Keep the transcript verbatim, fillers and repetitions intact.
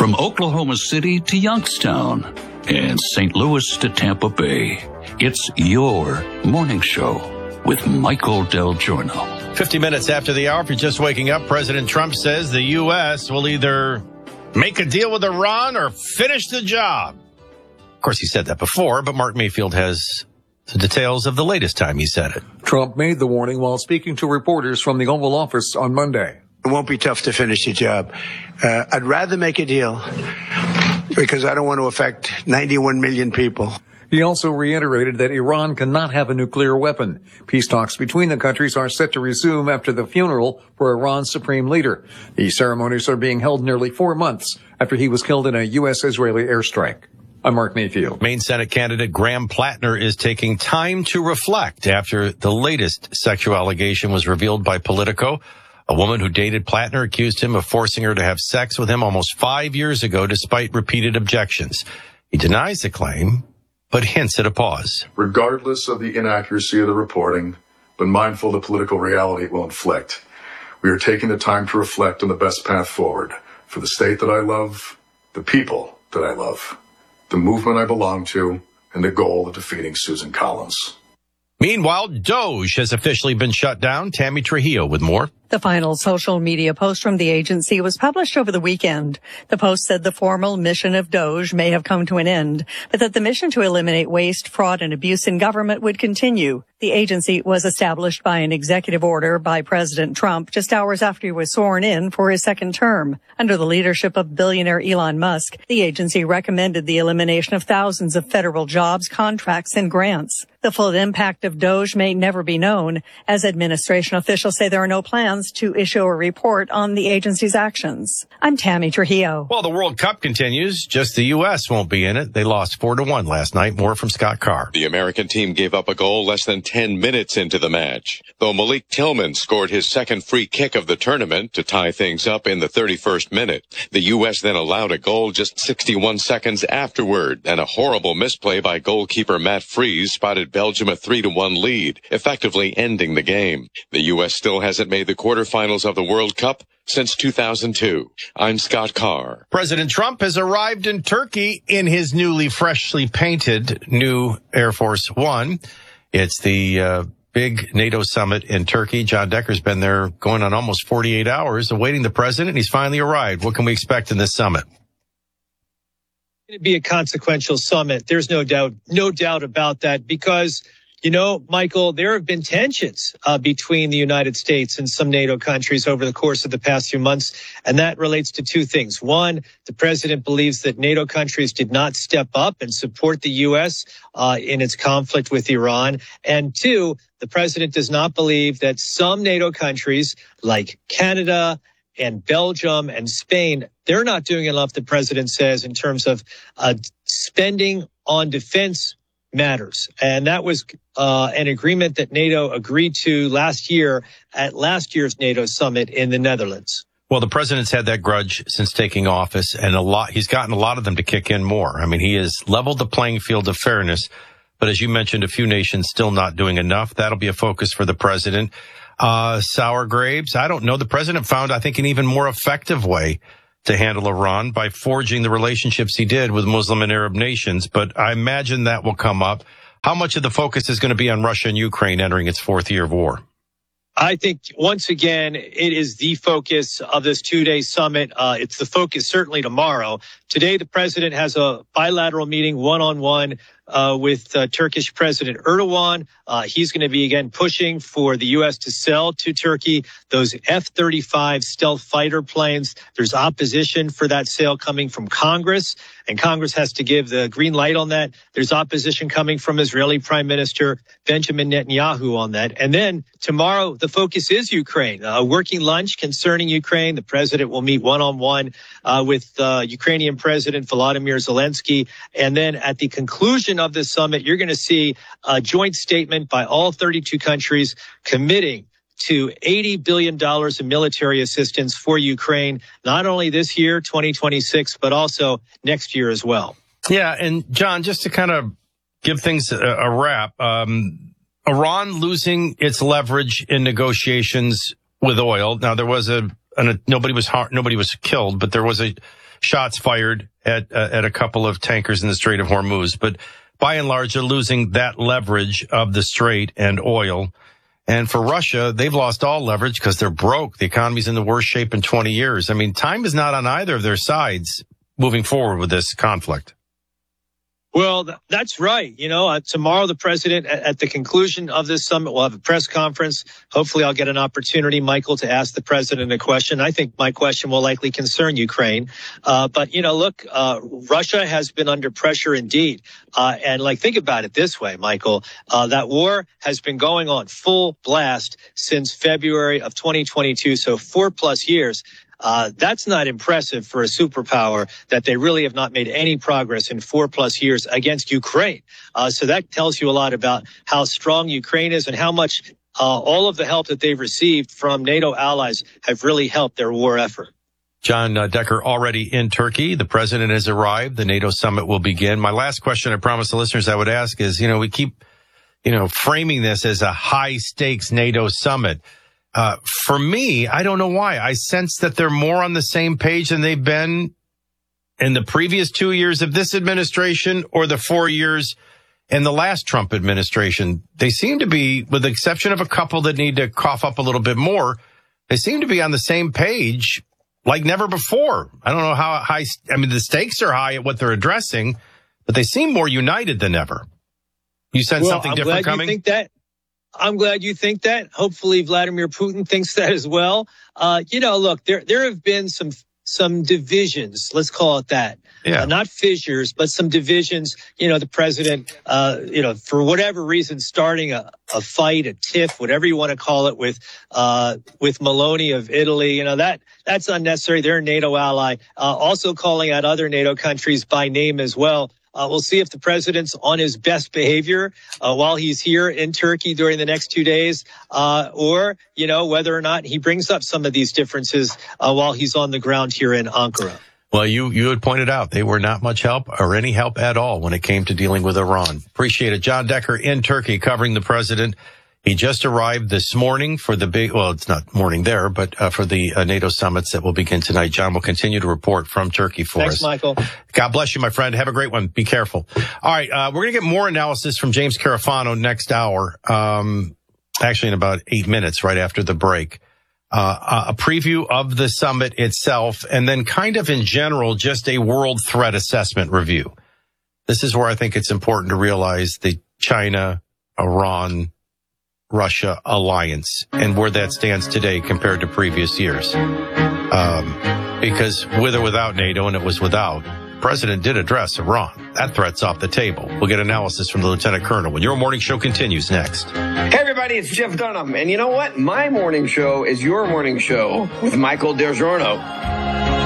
From Oklahoma City to Youngstown and Saint Louis to Tampa Bay, it's your morning show with Michael Del Giorno. fifty minutes after the hour, if you're just waking up, President Trump says the U S will either make a deal with Iran or finish the job. Of course, he said that before, but Mark Mayfield has the details of the latest time he said it. Trump made the warning while speaking to reporters from the Oval Office on Monday. It won't be tough to finish the job. Uh, I'd rather make a deal because I don't want to affect ninety-one million people. He also reiterated that Iran cannot have a nuclear weapon. Peace talks between the countries are set to resume after the funeral for Iran's supreme leader. The ceremonies are being held nearly four months after he was killed in a U S-Israeli airstrike. I'm Mark Mayfield. Maine Senate candidate Graham Plattner is taking time to reflect after the latest sexual allegation was revealed by Politico. A woman who dated Plattner accused him of forcing her to have sex with him almost five years ago despite repeated objections. He denies the claim, but hints at a pause. Regardless of the inaccuracy of the reporting, but mindful of the political reality it will inflict, we are taking the time to reflect on the best path forward for the state that I love, the people that I love, the movement I belong to, and the goal of defeating Susan Collins. Meanwhile, Doge has officially been shut down. Tammy Trujillo with more. The final social media post from the agency was published over the weekend. The post said the formal mission of Doge may have come to an end, but that the mission to eliminate waste, fraud, and abuse in government would continue. The agency was established by an executive order by President Trump just hours after he was sworn in for his second term. Under the leadership of billionaire Elon Musk, the agency recommended the elimination of thousands of federal jobs, contracts, and grants. The full impact of Doge may never be known, as administration officials say there are no plans to issue a report on the agency's actions. I'm Tammy Trujillo. Well, the World Cup continues. Just the U S won't be in it. They lost four to one last night. More from Scott Carr. The American team gave up a goal less than ten minutes into the match, though Malik Tillman scored his second free kick of the tournament to tie things up in the thirty-first minute. The U S then allowed a goal just sixty-one seconds afterward, and a horrible misplay by goalkeeper Matt Freese spotted Belgium a three to one lead, effectively ending the game. The U S still hasn't made the quarterfinals of the World Cup since two thousand two. I'm Scott Carr. President Trump has arrived in Turkey in his newly freshly painted new Air Force One. It's the uh, big NATO summit in Turkey. John Decker's been there going on almost forty-eight hours awaiting the president. He's finally arrived. What can we expect in this summit? It'd be a consequential summit. There's no doubt, no doubt about that, because, you know, Michael, there have been tensions uh, between the United States and some NATO countries over the course of the past few months, and that relates to two things. One, the president believes that NATO countries did not step up and support the U S uh, in its conflict with Iran. And two, the president does not believe that some NATO countries like Canada and Belgium and Spain, they're not doing enough, the president says, in terms of uh, spending on defense matters. And that was uh, an agreement that NATO agreed to last year at last year's NATO summit in the Netherlands. Well, the president's had that grudge since taking office, and a lot, he's gotten a lot of them to kick in more. I mean, he has leveled the playing field of fairness, but as you mentioned, a few nations still not doing enough. That'll be a focus for the president. Uh, sour grapes. I don't know. The president found, I think, an even more effective way to handle Iran by forging the relationships he did with Muslim and Arab nations. But I imagine that will come up. How much of the focus is going to be on Russia and Ukraine entering its fourth year of war? I think, once again, it is the focus of this two-day summit. Uh, it's the focus certainly tomorrow. Today, the president has a bilateral meeting one-on-one uh, with uh, Turkish President Erdogan. Uh, he's going to be, again, pushing for the U S to sell to Turkey those F thirty-five stealth fighter planes. There's opposition for that sale coming from Congress, and Congress has to give the green light on that. There's opposition coming from Israeli Prime Minister Benjamin Netanyahu on that. And then tomorrow, the focus is Ukraine. A working lunch concerning Ukraine. The president will meet one-on-one uh, with uh, Ukrainian President Volodymyr Zelensky. And then at the conclusion of this summit, you're going to see a joint statement by all thirty-two countries committing to eighty billion dollars in military assistance for Ukraine, not only this year, twenty twenty-six, but also next year as well. Yeah, and John, just to kind of give things a, a wrap, um, Iran losing its leverage in negotiations with oil. Now, there was a, an, a nobody was har- nobody was killed, but there was a shots fired at uh, at a couple of tankers in the Strait of Hormuz. But by and large, they're losing that leverage of the Strait and oil. And for Russia, they've lost all leverage because they're broke. The economy's in the worst shape in twenty years. I mean, time is not on either of their sides moving forward with this conflict. Well, th- that's right. You know, uh, tomorrow the president, at, at the conclusion of this summit, will have a press conference. Hopefully I'll get an opportunity, Michael, to ask the president a question. I think my question will likely concern Ukraine. Uh, but, you know, look, uh, Russia has been under pressure indeed. Uh, and like, think about it this way, Michael, uh, that war has been going on full blast since February of twenty twenty-two. So four plus years. Uh, that's not impressive for a superpower that they really have not made any progress in four plus years against Ukraine. Uh, so that tells you a lot about how strong Ukraine is and how much uh, all of the help that they've received from NATO allies have really helped their war effort. John uh, Decker already in Turkey. The president has arrived. The NATO summit will begin. My last question I promised the listeners I would ask is, you know, we keep, you know, framing this as a high stakes NATO summit. Uh, for me, I don't know why. I sense that they're more on the same page than they've been in the previous two years of this administration or the four years in the last Trump administration. They seem to be, with the exception of a couple that need to cough up a little bit more, they seem to be on the same page like never before. I don't know how high, I mean, the stakes are high at what they're addressing, but they seem more united than ever. You sense well, something I'm different glad coming? You think that. I'm glad you think that. Hopefully Vladimir Putin thinks that as well. Uh, you know, look, there, there have been some, some divisions. Let's call it that. Yeah. Uh, not fissures, but some divisions. You know, the president, uh, you know, for whatever reason, starting a, a fight, a tiff, whatever you want to call it with, uh, with Meloni of Italy. You know, that, that's unnecessary. They're a NATO ally. Uh, also calling out other NATO countries by name as well. Uh, we'll see if the president's on his best behavior uh, while he's here in Turkey during the next two days, uh, or, you know, whether or not he brings up some of these differences uh, while he's on the ground here in Ankara. Well, you, you had pointed out they were not much help or any help at all when it came to dealing with Iran. Appreciate it. John Decker in Turkey covering the president. He just arrived this morning for the big, well, it's not morning there, but uh, for the uh, NATO summits that will begin tonight. John will continue to report from Turkey for Thanks, us. Thanks, Michael. God bless you, my friend. Have a great one. Be careful. All right. Uh, we're going to get more analysis from James Carafano next hour. Um, actually in about eight minutes right after the break. Uh, a preview of the summit itself, and then kind of in general, just a world threat assessment review. This is where I think it's important to realize the China, Iran, Russia alliance and where that stands today compared to previous years. Um, because with or without NATO, and it was without, the president did address Iran. That threat's off the table. We'll get analysis from the Lieutenant Colonel when your morning show continues next. Hey, everybody, it's Jeff Dunham. And you know what? My morning show is your morning show with Michael DelGiorno.